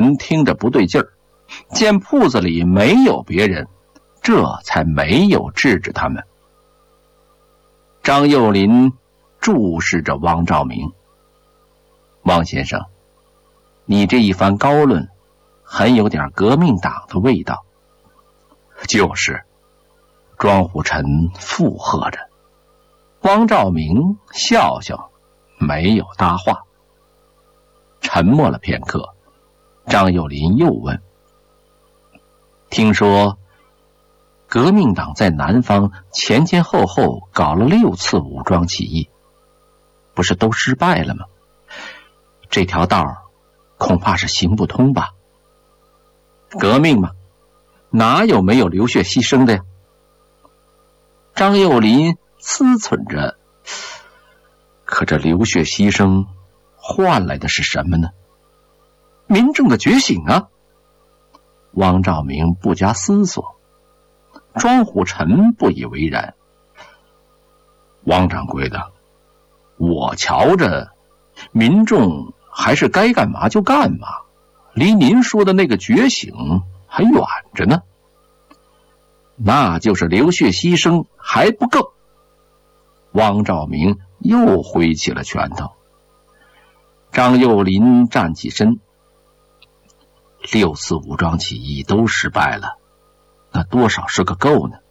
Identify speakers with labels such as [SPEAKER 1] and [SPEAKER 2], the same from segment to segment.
[SPEAKER 1] 林听着不对劲儿，见铺子里没有别人，这才没有制止他们。张幼林注视着汪兆明：“汪先生，你这一番高论很有点革命党的味道。”“就是。”庄虎臣附和着。汪兆明笑笑，没有搭话。沉默了片刻，张幼林又问：“听说革命党在南方前前后后搞了6次武装起义，不是都失败了吗？这条道恐怕是行不通吧？”“革命嘛，哪有没有流血牺牲的呀？”张幼林思忖着，可这流血牺牲换来的是什么呢？民众的觉醒啊！汪兆明不加思索。庄虎臣不以为然：“汪掌柜的，我瞧着民众还是该干嘛就干嘛，离您说的那个觉醒还远着呢。”“那就是流血牺牲还不够。”汪兆明又挥起了拳头。张幼林站起身：“6次武装起义都失败了，那多少是个够呢？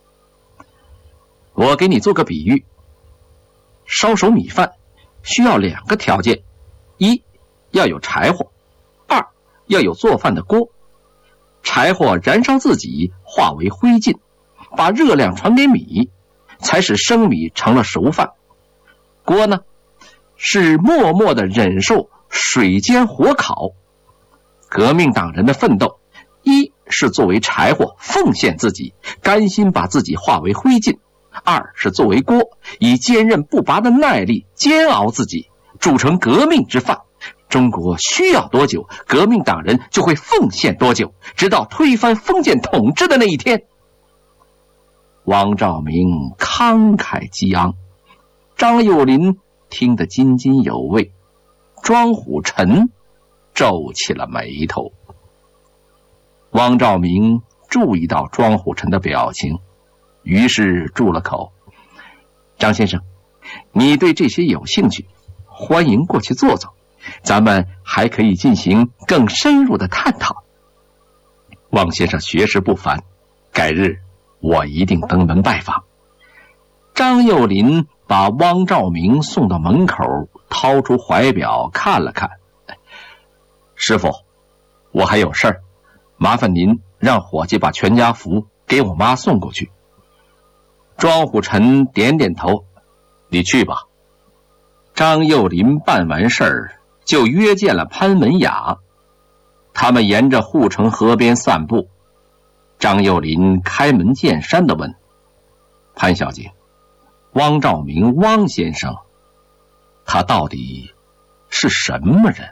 [SPEAKER 1] 我给你做个比喻，烧熟米饭需要2个条件：一要有柴火，2要有做饭的锅。柴火燃烧自己化为灰烬，把热量传给米，才使生米成了熟饭。锅呢，是默默地忍受水煎火烤。革命党人的奋斗，一是作为柴火奉献自己，甘心把自己化为灰烬；2是作为锅，以坚韧不拔的耐力煎熬自己，煮成革命之饭。中国需要多久，革命党人就会奉献多久，直到推翻封建统治的那一天。”汪兆明慷慨激昂，张幼林听得津津有味，庄虎臣皱起了眉头。汪兆明注意到庄虎臣的表情，于是住了口：“张先生，你对这些有兴趣，欢迎过去坐坐，咱们还可以进行更深入的探讨。汪先生学识不凡，改日我一定登门拜访。”张幼林把汪兆明送到门口，掏出怀表看了看：“师傅，我还有事儿，麻烦您让伙计把全家福给我妈送过去。”庄虎臣点点头：“你去吧。”张幼林办完事儿就约见了潘文雅，他们沿着护城河边散步。张幼林开门见山地问：“潘小姐，汪兆明汪先生，他到底是什么人？”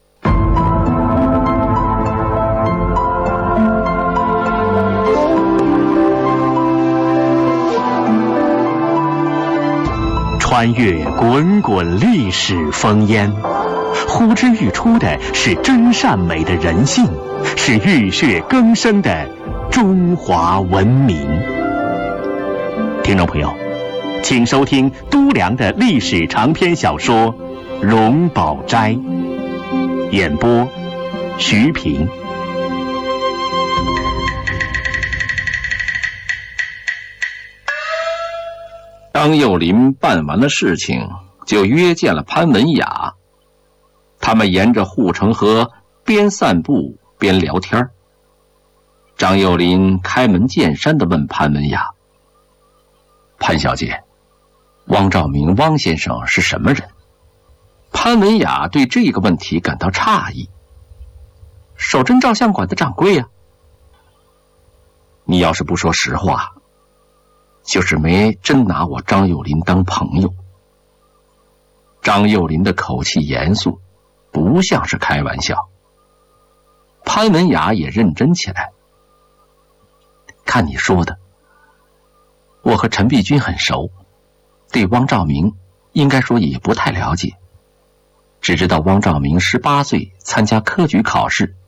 [SPEAKER 2] 穿越滚滚历史烽烟，呼之欲出的是真善美的人性，是浴血更生的中华文明。听众朋友，请收听都良的历史长篇小说《荣宝斋》，演播徐平。
[SPEAKER 1] 张幼林办完了事情，就约见了潘文雅。他们沿着护城河边散步边聊天。张幼林开门见山地问潘文雅：“潘小姐，汪兆明汪先生是什么人？”潘文雅对这个问题感到诧异：“守贞照相馆的掌柜呀。”“你要是不说实话，就是没真拿我张幼林当朋友。”张幼林的口气严肃，不像是开玩笑。潘文雅也认真起来：“看你说的，我和陈璧君很熟，对汪兆明应该说也不太了解，只知道汪兆明18岁参加科举考试，